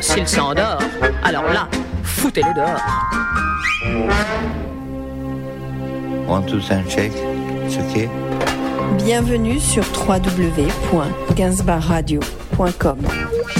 s'il s'endort, alors là, foutez-le dehors. 1, 2, 3, check. It's okay. Bienvenue sur www.gainsbourgradio.com.